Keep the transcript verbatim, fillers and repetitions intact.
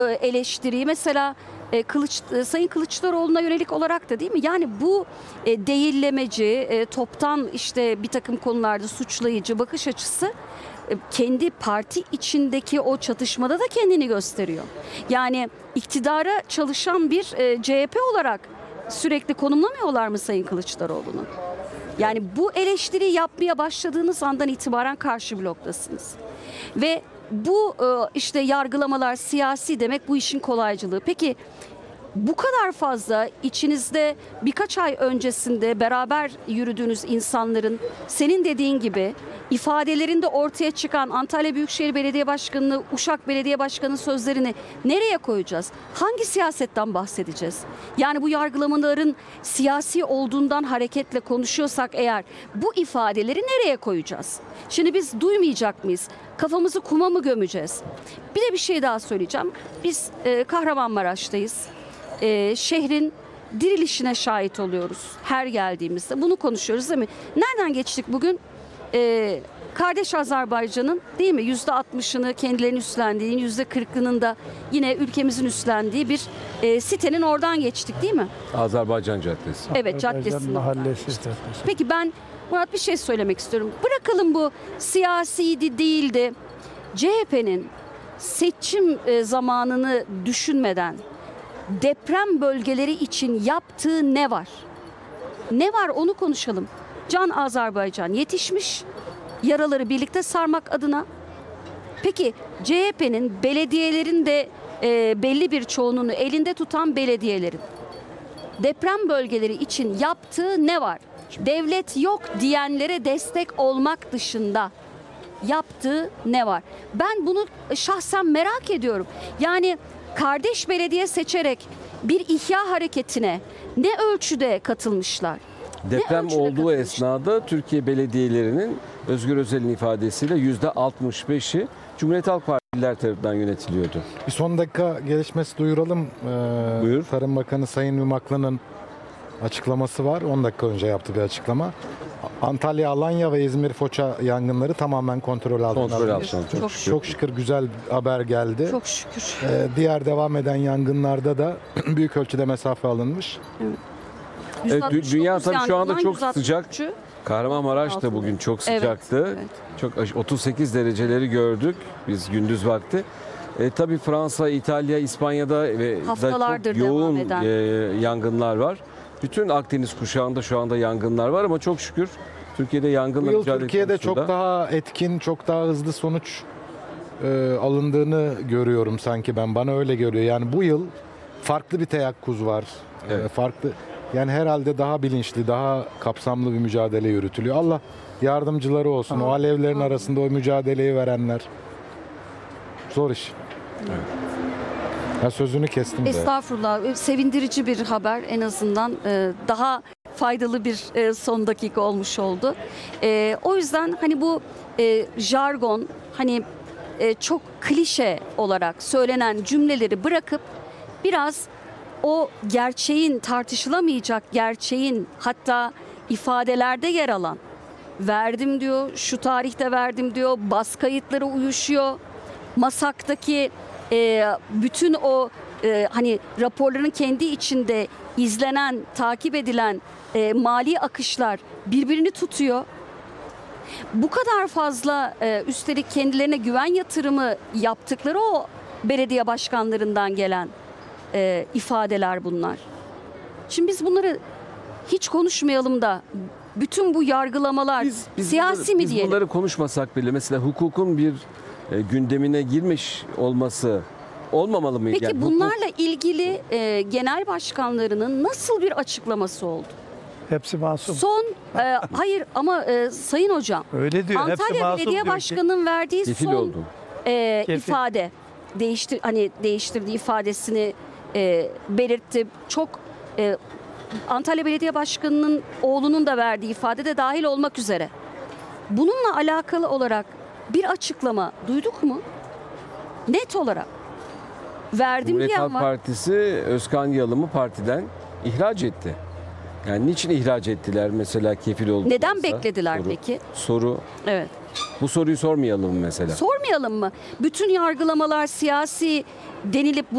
eleştiriyi mesela e, Kılıç, e, Sayın Kılıçdaroğlu'na yönelik olarak da, değil mi? Yani bu e, değillemeci, e, toptan işte bir takım konularda suçlayıcı bakış açısı e, kendi parti içindeki o çatışmada da kendini gösteriyor. Yani iktidara çalışan bir e, C H P olarak sürekli konumlamıyorlar mı Sayın Kılıçdaroğlu'nu? Yani bu eleştiriyi yapmaya başladığınız andan itibaren karşı bloktasınız. Ve bu işte yargılamalar siyasi demek, bu işin kolaycılığı. Peki bu kadar fazla içinizde birkaç ay öncesinde beraber yürüdüğünüz insanların senin dediğin gibi ifadelerinde ortaya çıkan Antalya Büyükşehir Belediye Başkanı'nı, Uşak Belediye Başkanı'nın sözlerini nereye koyacağız? Hangi siyasetten bahsedeceğiz? Yani bu yargılamaların siyasi olduğundan hareketle konuşuyorsak eğer, bu ifadeleri nereye koyacağız? Şimdi biz duymayacak mıyız? Kafamızı kuma mı gömeceğiz? Bir de bir şey daha söyleyeceğim. Biz e, Kahramanmaraş'tayız. E, şehrin dirilişine şahit oluyoruz her geldiğimizde. Bunu konuşuyoruz, değil mi? Nereden geçtik bugün? E, kardeş Azerbaycan'ın, değil mi, yüzde altmışını kendilerinin üstlendiği, yüzde kırkının da yine ülkemizin üstlendiği bir e, sitenin oradan geçtik, değil mi? Azerbaycan Caddesi. Evet, Azerbaycan caddesinin. mahallesi. Peki ben Murat bir şey söylemek istiyorum. Bırakalım bu siyasiydi değildi. C H P'nin seçim e, zamanını düşünmeden deprem bölgeleri için yaptığı ne var? Ne var onu konuşalım. Can Azerbaycan yetişmiş, yaraları birlikte sarmak adına. Peki C H P'nin belediyelerin de e, belli bir çoğunluğunu elinde tutan belediyelerin deprem bölgeleri için yaptığı ne var? Devlet yok diyenlere destek olmak dışında yaptığı ne var? Ben bunu şahsen merak ediyorum. Yani kardeş belediye seçerek bir ihya hareketine ne ölçüde katılmışlar? Deprem ölçüde olduğu katılmış? esnada Türkiye belediyelerinin Özgür Özel'in ifadesiyle yüzde altmış beşi Cumhuriyet Halk Partililer tarafından yönetiliyordu. Bir son dakika gelişmesi duyuralım. Ee, Buyur. Tarım Bakanı Sayın Yumaklı'nın açıklaması var. on dakika önce yaptı bir açıklama. Antalya, Alanya ve İzmir, Foça yangınları tamamen kontrol altına Kontrol alındı. altına çok, Çok şükür. Çok şükür güzel haber geldi. Çok şükür. Ee, diğer devam eden yangınlarda da büyük ölçüde mesafe alınmış. Evet, dü- dünya tabii şu anda yangından çok yüz altmış sıcak. üçü Kahramanmaraş da bugün çok sıcaktı. Evet, evet. Çok otuz sekiz dereceleri gördük biz gündüz vakti. E, tabii Fransa, İtalya, İspanya'da ve da Haftalardır çok yoğun devam eden. e, yangınlar var. Bütün Akdeniz kuşağında şu anda yangınlar var ama çok şükür Türkiye'de Bu yangınla yıl mücadele Türkiye'de çok konusunda- daha etkin, çok daha hızlı sonuç e, alındığını görüyorum sanki ben. Bana öyle görüyor. Yani bu yıl farklı bir teyakkuz var. E, Evet. farklı. Yani herhalde daha bilinçli, daha kapsamlı bir mücadele yürütülüyor. Allah yardımcıları olsun. O alevlerin arasında o mücadeleyi verenler. Zor iş. Ya sözünü kestim de. Estağfurullah. Sevindirici bir haber, en azından e, daha faydalı bir e, son dakika olmuş oldu. E, o yüzden hani bu e, jargon, hani e, çok klişe olarak söylenen cümleleri bırakıp biraz o gerçeğin, tartışılamayacak gerçeğin, hatta ifadelerde yer alan, verdim diyor, şu tarihte verdim diyor, bas kayıtları uyuşuyor, MASAK'taki e, bütün o e, hani raporların kendi içinde izlenen, takip edilen e, mali akışlar birbirini tutuyor. Bu kadar fazla e, üstelik kendilerine güven yatırımı yaptıkları o belediye başkanlarından gelen e, ifadeler bunlar. Şimdi biz bunları hiç konuşmayalım da bütün bu yargılamalar Biz, biz siyasi bunları, mi biz diyelim? bunları konuşmasak bile mesela hukukun bir e, gündemine girmiş olması olmamalı mı? Peki Yani hukuk- bunlarla ilgili e, genel başkanlarının nasıl bir açıklaması oldu? Hepsi masum. Son e, hayır ama e, Sayın Hocam, Öyle diyor. hepsi Antalya masum Belediye diyor ki. Başkanı'nın verdiği Kefil son oldu. e, Kefil. ifade değiştir hani değiştirdiği ifadesini e, belirtti. Çok e, Antalya Belediye Başkanı'nın oğlunun da verdiği ifade de dahil olmak üzere. Bununla alakalı olarak bir açıklama duyduk mu? Net olarak. Verdim Cumhuriyet diyen Halk var. Partisi Özkan Yalım'ı partiden ihraç etti. Yani niçin ihraç ettiler mesela kefil oldu? Neden beklediler soru. peki? Soru. Evet. Bu soruyu sormayalım mı mesela? Sormayalım mı? Bütün yargılamalar siyasi denilip